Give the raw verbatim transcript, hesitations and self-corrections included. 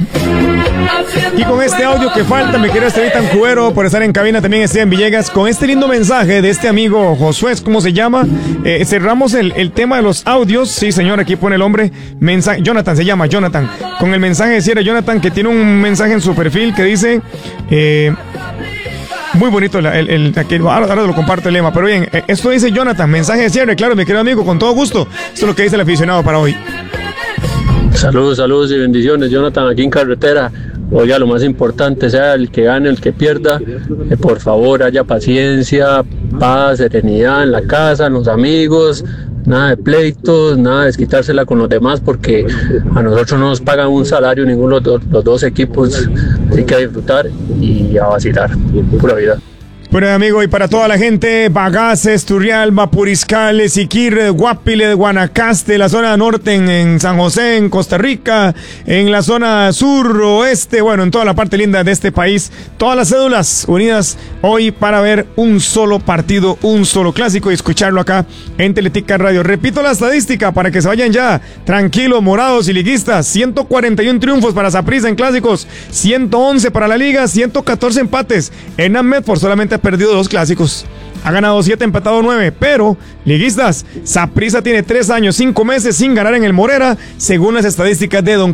Y con este audio que falta, me quiero Esteban Cubero por estar en cabina, también Esteban Villegas, con este lindo mensaje de este amigo Josué, ¿cómo se llama? Eh, cerramos el, el tema de los audios. Sí, señor, aquí pone el hombre. Mensaje, Jonathan se llama, Jonathan. Con el mensaje de cierre, Jonathan, que tiene un mensaje en su perfil que dice... Eh, muy bonito el, el, el, el ahora, ahora lo comparto el lema, pero bien, esto dice Jonathan, mensaje de cierre, claro, mi querido amigo, con todo gusto. Esto es lo que dice el aficionado para hoy. Saludos, saludos y bendiciones, Jonathan, aquí en carretera. Oiga, lo más importante, sea el que gane, el que pierda, eh, por favor, haya paciencia, paz, serenidad en la casa, en los amigos, nada de pleitos, nada de desquitársela con los demás, porque a nosotros no nos pagan un salario ninguno de los dos equipos, así que a disfrutar y a vacilar, pura vida. Bueno, amigo, y para toda la gente, Bagaces, Turrialba, Puriscal, Siquirre, Guapile, Guanacaste, la zona norte en, en San José, en Costa Rica, en la zona sur, oeste, bueno, en toda la parte linda de este país, todas las cédulas unidas hoy para ver un solo partido, un solo clásico y escucharlo acá en Teletica Radio. Repito la estadística para que se vayan ya tranquilos, morados y liguistas: ciento cuarenta y uno triunfos para Saprissa en clásicos, ciento once para la liga, ciento catorce empates. Hernán Medford solamente ha perdido dos clásicos, ha ganado siete, empatado nueve, pero liguistas, Saprissa tiene tres años, cinco meses sin ganar en el Morera, según las estadísticas de Don